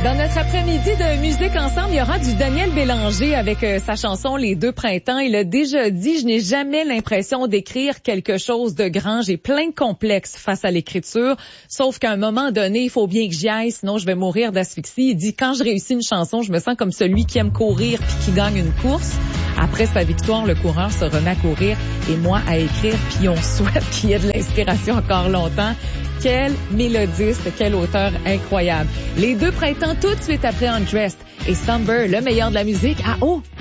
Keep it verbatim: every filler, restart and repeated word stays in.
Dans notre après-midi de musique ensemble, il y aura du Daniel Bélanger avec euh, sa chanson Les Deux Printemps. Il a déjà dit, je n'ai jamais l'impression d'écrire quelque chose de grand. J'ai plein de complexes face à l'écriture. Sauf qu'à un moment donné, il faut bien que j'y aille, sinon je vais mourir d'asphyxie. Il dit, quand je réussis une chanson, je me sens comme celui qui aime courir puis qui gagne une course. Après sa victoire, le coureur se remet à courir et moi à écrire, puis on souhaite qu'il y ait de l'inspiration encore longtemps. Quel mélodiste, quel auteur incroyable. Les Deux Printemps tout de suite après Undressed et Somber, le meilleur de la musique à haut.